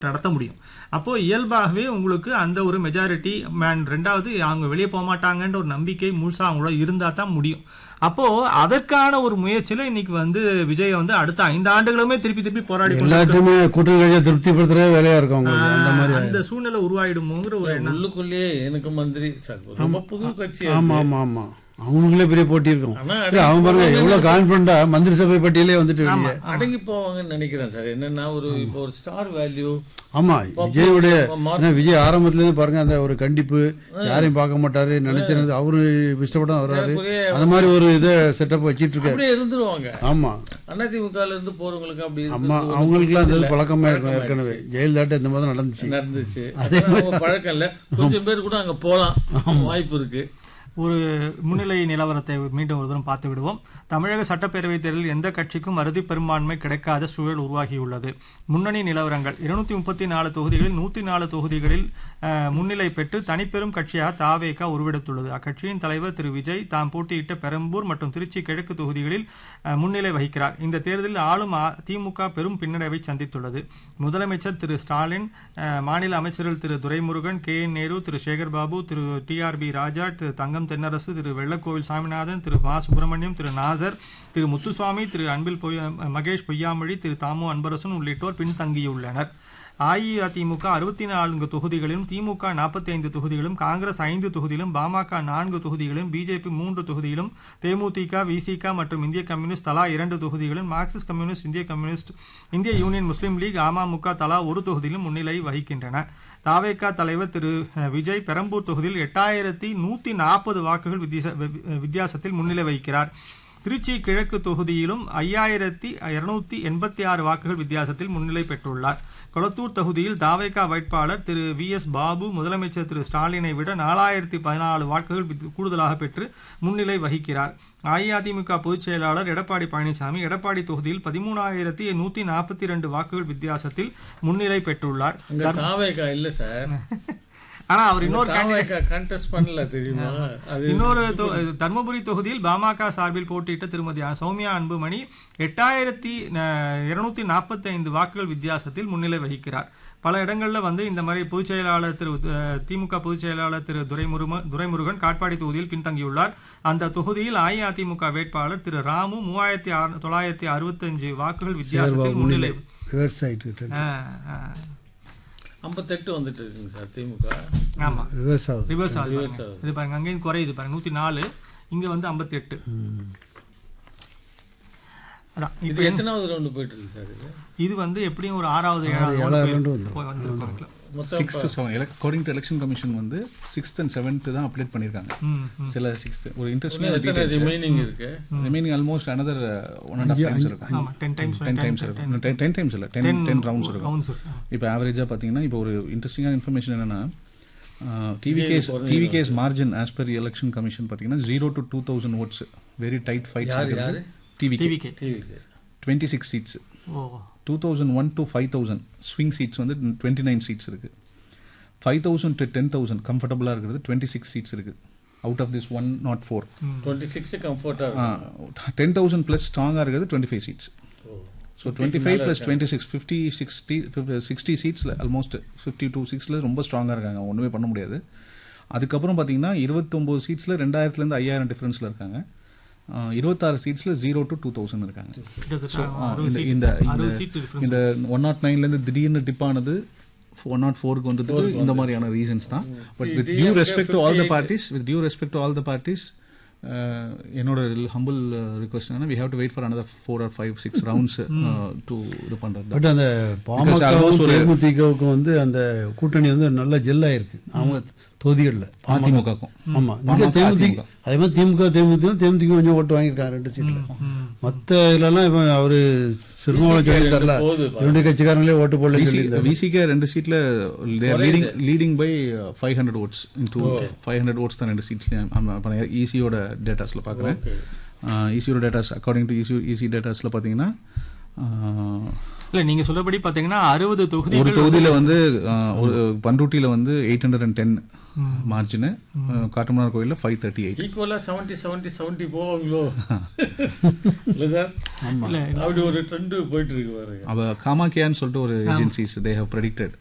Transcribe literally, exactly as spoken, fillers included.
நடத்த முடியும். அப்போ இயல்பாகவே உங்களுக்கு அந்த ஒரு மெஜாரிட்டி மேன், ரெண்டாவது அவங்க வெளியே போக மாட்டாங்கன்ற ஒரு நம்பிக்கை முழுசா அவங்களோட இருந்தா தான் முடியும். அப்போ அதற்கான ஒரு முயற்சியில இன்னைக்கு வந்து விஜய் வந்து அடுத்த ஐந்து ஆண்டுகளுமே திருப்பி திருப்பி போராடி எல்லாத்தையுமே கூட்டணி திருப்திப்படுத்துற வேலையா இருக்கும். அந்த மாதிரி அந்த சூழ்நிலை உருவாயிடுமோங்கிற ஒரு உள்ளுக்குள்ளேயே எனக்கு மந்திரி ரொம்ப புது கட்சி. ஆமா ஆமா ஆமா அவங்களுக்குள்ளே பெரிய போட்டி இருக்கும். அவங்க பாருங்க எவ்வளவு கான்பிடண்டா மந்திரி சபை பட்டியலே வந்துட்டு அடங்கி போவாங்கன்னு நினைக்கிறேன் சார். என்னன்னா ஒரு இப்போ ஒரு ஸ்டார் வேல்யூ. ஆமா விஜயோடைய விஜய் ஆரம்பத்துல இருந்து பாருங்க அந்த ஒரு கண்டிப்பு, யாரையும் பார்க்க மாட்டாரு, நினைச்சது அவரு இஷ்டப்பட வர்றாரு, அந்த மாதிரி ஒரு இதை செட்டப் வச்சிட்டு இருக்காரு. இருந்துருவாங்க. ஆமா அதிமுக இருந்து போறவங்களுக்கு அப்படி ஆமா அவங்களுக்கு எல்லாம் அது பழக்கமா இருக்கும். ஏற்கனவே ஜெயலலிதா இந்த மாதிரி நடந்துச்சு நடந்துச்சு அதே பழக்கம் இல்ல. கொஞ்சம் பேர் கூட அங்க போலாம், வாய்ப்பு இருக்கு. ஒரு முன்னிலை நிலவரத்தை மீண்டும் ஒரு தூரம் பார்த்து விடுவோம். தமிழக சட்டப்பேரவைத் தேர்தலில் எந்த கட்சிக்கும் அறுதி பெரும்பான்மை கிடைக்காத சூழல் உருவாகியுள்ளது. முன்னணி நிலவரங்கள்: இருநூத்தி முப்பத்தி நாலு தொகுதிகளில் நூத்தி நாலு தொகுதிகளில் முன்னிலை பெற்று தனிப்பெரும் கட்சியாக தாவேகா உருவெடுத்துள்ளது. அக்கட்சியின் தலைவர் திரு விஜய் தாம் போட்டியிட்ட பெரம்பூர் மற்றும் திருச்சி கிழக்கு தொகுதிகளில் முன்னிலை வகிக்கிறார். இந்த தேர்தலில் ஆளும் திமுக பெரும் பின்னடைவை சந்தித்துள்ளது. முதலமைச்சர் திரு ஸ்டாலின், மாநில அமைச்சர்கள் திரு துரைமுருகன், கே என் நேரு, திரு சேகர்பாபு, திரு டி ஆர் பி ராஜா, திரு தங்கம் தென்னரசு, திரு வெள்ளக்கோவில் சாமிநாதன், திரு மா சுப்பிரமணியம், திரு நாசர், திரு முத்துசுவாமி, திரு அன்பில் மகேஷ் பொய்யாமொழி, திரு தாமு அன்பரசன் உள்ளிட்டோர் பின்தங்கியுள்ளனர். அஇஅதிமுக அறுபத்தி நான்கு தொகுதிகளிலும், திமுக நாற்பத்தி ஐந்து தொகுதிகளும், காங்கிரஸ் ஐந்து தொகுதியிலும், பாமக நான்கு தொகுதிகளும், பிஜேபி மூன்று தொகுதியிலும், தேமுதிக, விசிக மற்றும் இந்திய கம்யூனிஸ்ட் தலா இரண்டு தொகுதிகளும், மார்க்சிஸ்ட் கம்யூனிஸ்ட், இந்திய கம்யூனிஸ்ட், இந்திய யூனியன் முஸ்லீம் லீக், அமமுக தலா ஒரு தொகுதியிலும் முன்னிலை வகிக்கின்றன. தாவேகா தலைவர் திரு விஜய் பெரம்பூர் தொகுதியில் எட்டாயிரத்தி நூத்தி நாற்பது வாக்குகள் வித்தியாசத்தில் முன்னிலை வகிக்கிறார். திருச்சி கிழக்கு தொகுதியிலும் ஐயாயிரத்தி இருநூத்தி எண்பத்தி ஆறு வாக்குகள் வித்தியாசத்தில் முன்னிலை பெற்றுள்ளார். கொளத்தூர் தொகுதியில் தாவேகா வேட்பாளர் திரு வி எஸ் பாபு முதலமைச்சர் திரு ஸ்டாலினை விட நாலாயிரத்தி பதினாலு வாக்குகள் கூடுதலாக பெற்று முன்னிலை வகிக்கிறார். அஇஅதிமுக பொதுச் செயலாளர் எடப்பாடி பழனிசாமி எடப்பாடி தொகுதியில் பதிமூணாயிரத்தி நூத்தி நாற்பத்தி இரண்டு வாக்குகள் வித்தியாசத்தில் முன்னிலை பெற்றுள்ளார். ஆனா அவர் இன்னொரு இன்னொரு தர்மபுரி தொகுதியில் பாமக சார்பில் போட்டியிட்ட திருமதி சௌமியா அன்புமணி எட்டாயிரத்தி இருநூத்தி நாற்பத்தி ஐந்து வாக்குகள் வித்தியாசத்தில் முன்னிலை வகிக்கிறார். பல இடங்கள்ல வந்து இந்த மாதிரி பொதுச் செயலாளர் திரு திமுக பொதுச் செயலாளர் திரு துரைமுருகன் துரைமுருகன் காட்பாடி தொகுதியில் பின்தங்கியுள்ளார். அந்த தொகுதியில் அஇஅதிமுக வேட்பாளர் திரு ராமு மூவாயிரத்தி தொள்ளாயிரத்தி அறுபத்தி அஞ்சு வாக்குகள் வித்தியாசத்தில் முன்னிலை. ஐம்பத்தெட்டு வந்துட்டு இருக்குங்க சார் திமுக. ஆமா ரிவர்ஸ் ஆகுது ரிவர்ஸ் ஆகுது இது பாருங்க, அங்கேயும் குறையுது பாருங்க, நூத்தி நாலு இங்க வந்து ஐம்பத்தி எட்டு. அதான் இது எத்தனாவது ரவுண்டு போயிட்டு இருக்கு சார்? இது இது வந்து எப்படியும் ஒரு ஆறாவது ஏழாவது ரவுண்டு வந்து sixth seven according to election commission வந்து சிக்ஸ்த் அண்ட் செவன்த் தான் அப்டேட் பண்ணிருக்காங்க. சில சிக்ஸ்த் ஒரு இன்ட்ரெஸ்டிங் ரிமைனிங் இருக்கு. Remaining almost another one and a half times இருக்கும். ஆமா ten times ten times இருக்கும். ten times இல்ல ten ten rounds இருக்கும். இப்போ ஆவரேஜா பாத்தீங்கன்னா இப்போ ஒரு இன்ட்ரெஸ்டிங்கான இன்ஃபர்மேஷன் என்னன்னா டிவிகேஸ் டிவிகேஸ் margin as per election commission பாத்தீங்கன்னா zero to two thousand votes very tight fights இருக்கு. TVK twenty-six seats. two thousand one to five thousand swing seeds வந்து twenty-nine சீட்ஸ் இருக்கு. five thousand to ten thousand கம்ஃபர்டபுளா இருக்குது twenty-six seeds இருக்கு. Out of this one not four. twenty-six கம்ஃபர்ட்டா இருக்கு. ten thousand plus ஸ்ட்ராங்கா இருக்குது twenty-five seeds. So twenty-five plus twenty-six fifty sixty sixty சீட்ஸ்ல almost fifty to sixல ரொம்ப ஸ்ட்ராங்கா இருக்காங்க, ஒண்ணுமே பண்ண முடியாது. அதுக்கப்புறம் பாத்தீங்கன்னா இருபத்தொன்பது சீட்ஸ்ல ரெண்டாயிரத்துல இருந்து ஐயாயிரம் டிஃபரன்ஸ்ல இருக்காங்க. இருபத்தாறு சீட்ஸ்ல ஜீரோ டு டூ தௌசண்ட் இருக்காங்க. இந்த இந்த ஒன் நாட் நைன்ல இருந்து திடீர்னு டிப் ஆனது ஒன் நாட் ஃபோருக்கு வந்ததுக்கு இந்த மாதிரியான ரீசன்ஸ் தான். But with due respect to all the parties with due respect to all the parties என்னோட ஹம்பிள் ரிக்வெஸ்ட் என்னன்னா we have to wait for another four or five six rounds to இது பண்றது. But அந்த பாமக தேமுதிகவுக்கு வந்து அந்த கூட்டணி வந்து நல்ல ஜெல் ஆயிருக்கு அவங்க தொகுதிகளில். அதிமுகக்கும் ஆமா இங்க தேமுதிக அதே மாதிரி திமுக தேமுதிக தேமுதிக கொஞ்சம் ஓட்டு வாங்கியிருக்காங்க ரெண்டு சீட்ல. மற்ற இதுலலாம் இப்போ அவரு சிறுமாவளம் சொல்லியிருக்காருல இரண்டு கட்சிக்காரங்களே ஓட்டு போடல. விசிகே ரெண்டு சீட்ல leading leading by five hundred oats into five hundred oats தான் ரெண்டு சீட்ல. ஈசியோட டேட்டாஸ்ல பாக்குறேன். ஈசியோட datas according to easy easy டேட்டாஸ்ல பாத்தீங்கன்னா இல்ல நீங்க சொல்றபடி பாத்தீங்கன்னா அறுபது தொகுதி ஒரு தொகுதியில வந்து அஹ், ஒரு பண்ருட்டியில வந்து eight hundred and ten margin, Kattumannar கோயில்ல ஃபைவ் தேர்ட்டி எயிட். ஈக்குவலா செவன்டி செவன்டி செவன்டி போவாங்களோ இல்ல சார்? இல்ல அப்படி ஒரு ட்ரெண்ட் போயிட்டு இருக்கு பாருங்க. அவ காமாக்கியான்னு சொல்லிட்டு ஒரு ஏஜென்சிஸ் தே ஹவ் ப்ரெடிக்டட்